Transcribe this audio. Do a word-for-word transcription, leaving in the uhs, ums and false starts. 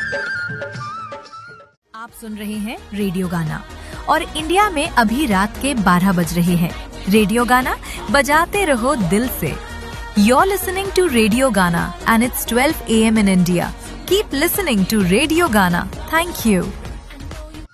आप सुन रहे हैं रेडियो गाना और इंडिया में अभी रात के बारह बज रहे हैं। रेडियो गाना बजाते रहो दिल से। You're listening to Radio Gana and it's twelve a m in India. Keep listening to Radio Gana. Thank you.